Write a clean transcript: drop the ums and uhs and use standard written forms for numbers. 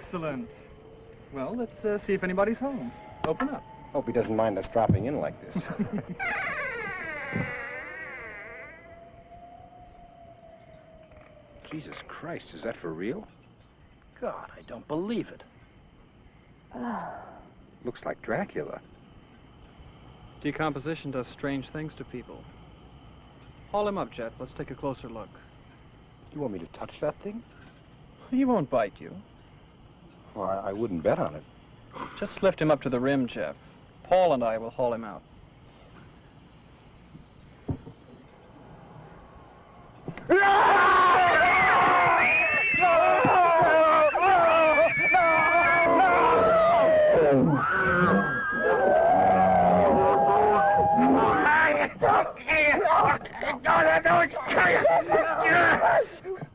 Excellent. Well, let's see if anybody's home. Open up. Hope he doesn't mind us dropping in like this. Jesus Christ, is that for real? God, I don't believe it. Looks like Dracula. Decomposition does strange things to people. Haul him up, Jet. Let's take a closer look. You want me to touch that thing? He won't bite you. Well, I wouldn't bet on it. Just lift him up to the rim, Jeff. Paul and I will haul him out. Ah!